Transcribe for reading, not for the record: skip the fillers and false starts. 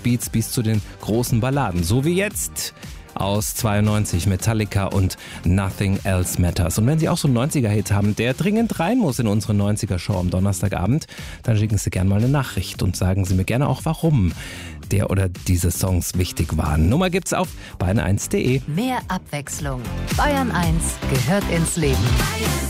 Beats bis zu den großen Balladen. So wie jetzt aus 92 Metallica und Nothing Else Matters. Und wenn Sie auch so einen 90er-Hit haben, der dringend rein muss in unsere 90er-Show am Donnerstagabend, dann schicken Sie gerne mal eine Nachricht und sagen Sie mir gerne auch, warum der oder diese Songs wichtig waren. Nummer gibt's auf bayern1.de. Mehr Abwechslung. Bayern 1 gehört ins Leben.